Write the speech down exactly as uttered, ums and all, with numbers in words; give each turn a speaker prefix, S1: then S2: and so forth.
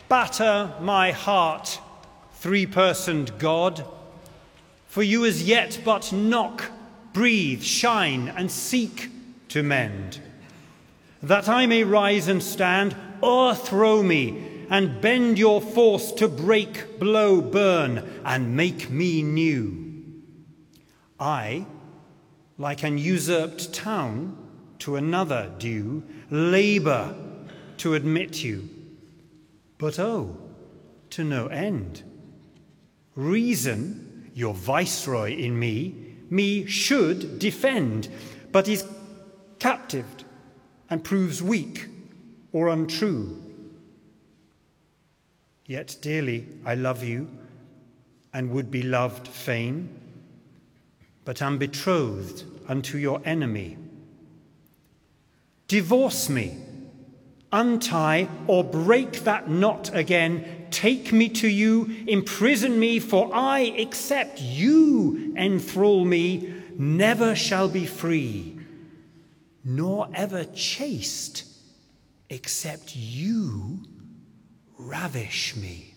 S1: Batter my heart, three-personed God, for you as yet but knock, breathe, shine, and seek to mend. That I may rise and stand, o'erthrow me, and bend your force to break, blow, burn, and make me new. I, like an usurped town, to another due, labour to admit you, but oh, to no end. Reason, your viceroy in me, me should defend, but is captived and proves weak or untrue. Yet dearly I love you and would be loved fain, but am betrothed unto your enemy. Divorce me, untie or break that knot again, take me to you, imprison me, for I, except you enthrall me, never shall be free, nor ever chaste, except you ravish me.